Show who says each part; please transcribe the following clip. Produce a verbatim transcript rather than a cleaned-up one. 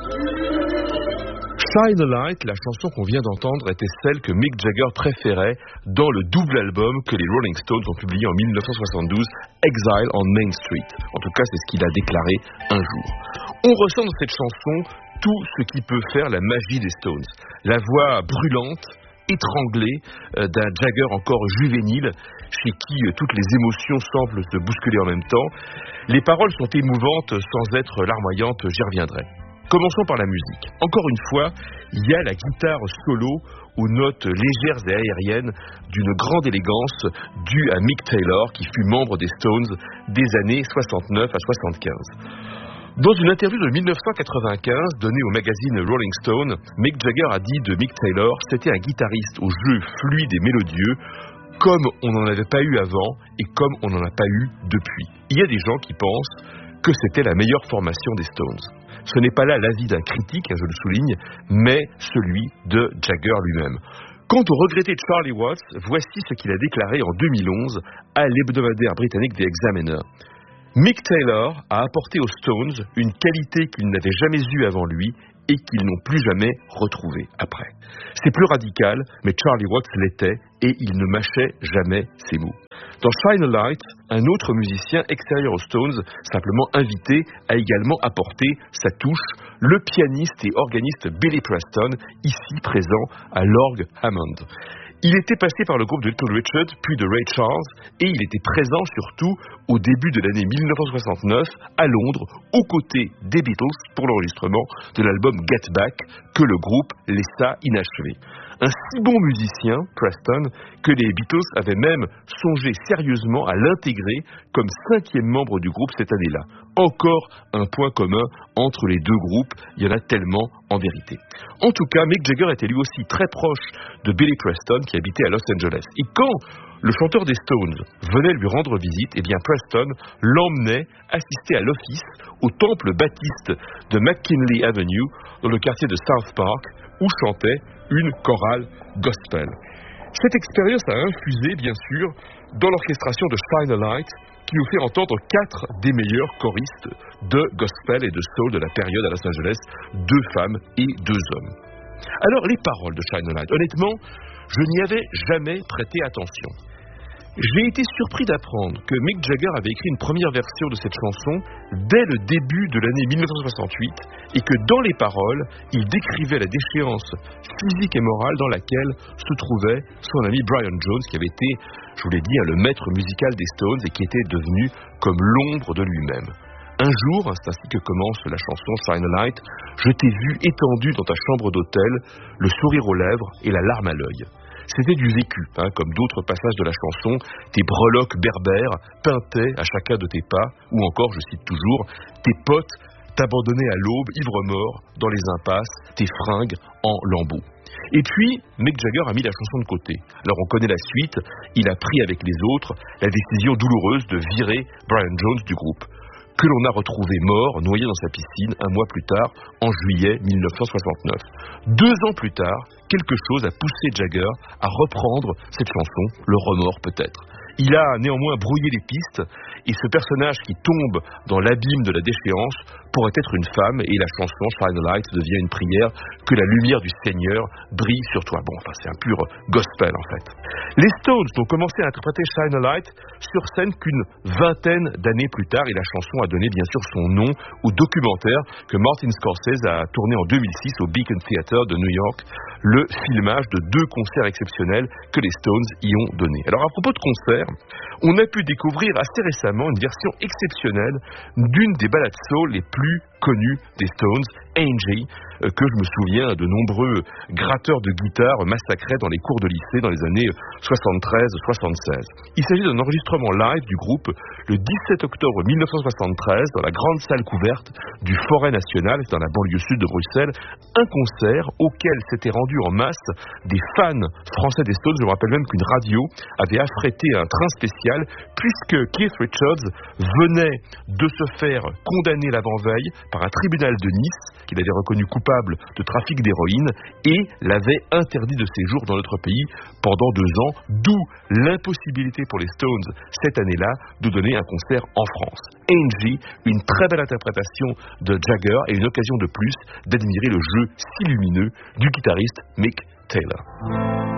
Speaker 1: Shine a Light, la chanson qu'on vient d'entendre, était celle que Mick Jagger préférait dans le double album que les Rolling Stones ont publié en dix-neuf cent soixante-douze, Exile on Main Street. En tout cas, c'est ce qu'il a déclaré un jour. On ressent dans cette chanson tout ce qui peut faire la magie des Stones. La voix brûlante, étranglée euh, d'un Jagger encore juvénile, chez qui euh, toutes les émotions semblent se bousculer en même temps. Les paroles sont émouvantes sans être larmoyantes, j'y reviendrai. Commençons par la musique. Encore une fois, il y a la guitare solo aux notes légères et aériennes d'une grande élégance due à Mick Taylor, qui fut membre des Stones des années soixante-neuf à soixante-quinze. Dans une interview de dix-neuf cent quatre-vingt-quinze donnée au magazine Rolling Stone, Mick Jagger a dit de Mick Taylor « C'était un guitariste au jeu fluide et mélodieux, comme on n'en avait pas eu avant et comme on n'en a pas eu depuis. » Il y a des gens qui pensent que c'était la meilleure formation des Stones. Ce n'est pas là l'avis d'un critique, je le souligne, mais celui de Jagger lui-même. Quant au regretté Charlie Watts, voici ce qu'il a déclaré en deux mille onze à l'hebdomadaire britannique The Examiner. Mick Taylor a apporté aux Stones une qualité qu'ils n'avaient jamais eue avant lui et qu'ils n'ont plus jamais retrouvée après. C'est plus radical, mais Charlie Watts l'était et il ne mâchait jamais ses mots. Dans Shine a Light, un autre musicien extérieur aux Stones, simplement invité, a également apporté sa touche, le pianiste et organiste Billy Preston, ici présent à l'orgue Hammond. Il était passé par le groupe de Little Richard, puis de Ray Charles, et il était présent surtout au début de l'année dix-neuf cent soixante-neuf à Londres, aux côtés des Beatles pour l'enregistrement de l'album Get Back, que le groupe laissa inachevé. Un si bon musicien, Preston, que les Beatles avaient même songé sérieusement à l'intégrer comme cinquième membre du groupe cette année-là. Encore un point commun entre les deux groupes, il y en a tellement en vérité. En tout cas, Mick Jagger était lui aussi très proche de Billy Preston qui habitait à Los Angeles. Et quand le chanteur des Stones venait lui rendre visite, eh bien Preston l'emmenait assister à l'office au temple baptiste de McKinley Avenue dans le quartier de South Park où chantait une chorale gospel. Cette expérience a infusé, bien sûr, dans l'orchestration de Shine a Light, qui nous fait entendre quatre des meilleurs choristes de gospel et de soul de la période à Los Angeles, deux femmes et deux hommes. Alors, les paroles de Shine a Light, honnêtement, je n'y avais jamais prêté attention. J'ai été surpris d'apprendre que Mick Jagger avait écrit une première version de cette chanson dès le début de l'année dix-neuf cent soixante-huit et que dans les paroles, il décrivait la déchéance physique et morale dans laquelle se trouvait son ami Brian Jones, qui avait été, je vous l'ai dit, le maître musical des Stones et qui était devenu comme l'ombre de lui-même. Un jour, c'est ainsi que commence la chanson Shine a Light, je t'ai vu étendu dans ta chambre d'hôtel, le sourire aux lèvres et la larme à l'œil. C'était du vécu, hein, comme d'autres passages de la chanson, tes breloques berbères peintaient à chacun de tes pas, ou encore, je cite toujours, tes potes t'abandonnaient à l'aube, ivre-mort, dans les impasses, tes fringues en lambeaux. Et puis, Mick Jagger a mis la chanson de côté. Alors on connaît la suite, il a pris avec les autres la décision douloureuse de virer Brian Jones du groupe, que l'on a retrouvé mort, noyé dans sa piscine, un mois plus tard, en juillet dix-neuf cent soixante-neuf. Deux ans plus tard, quelque chose a poussé Jagger à reprendre cette chanson, le remords peut-être. Il a néanmoins brouillé les pistes, et ce personnage qui tombe dans l'abîme de la déchéance pourrait être une femme, et la chanson Shine a Light devient une prière, que la lumière du Seigneur brille sur toi. Bon, enfin, c'est un pur gospel en fait. Les Stones ont commencé à interpréter Shine a Light sur scène qu'une vingtaine d'années plus tard, et la chanson a donné bien sûr son nom au documentaire que Martin Scorsese a tourné en deux mille six au Beacon Theatre de New York, le filmage de deux concerts exceptionnels que les Stones y ont donné. Alors à propos de concerts, on a pu découvrir assez récemment une version exceptionnelle d'une des ballades soul les plus connues des Stones, Angie, euh, que je me souviens de nombreux gratteurs de guitare massacraient dans les cours de lycée dans les années soixante-treize soixante-seize. Il s'agit d'un enregistrement live du groupe le dix-sept octobre mille neuf cent soixante-treize dans la grande salle couverte du Forêt National, dans la banlieue sud de Bruxelles, un concert auquel s'étaient rendus en masse des fans français des Stones. Je me rappelle même qu'une radio avait affrété un train spécial puisque Keith Richards venait de se faire condamner l'avant-veille par un tribunal de Nice qui l'avait reconnu coupable de trafic d'héroïne et l'avait interdit de séjour dans notre pays pendant deux ans, d'où l'impossibilité pour les Stones cette année-là de donner un concert en France. Angie, une très belle interprétation de Jagger et une occasion de plus d'admirer le jeu si lumineux du guitariste Mick Taylor.